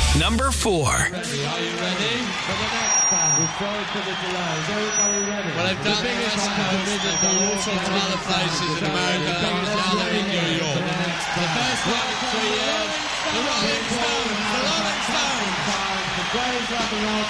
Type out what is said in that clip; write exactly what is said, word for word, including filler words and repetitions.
Number four. Are you ready? For the next band. We're sorry for the delay. Is everybody ready? Well, they've done the West Coast, they've done all sorts of other places in America, now they're in New York. The first one in three years, the Rolling Stones.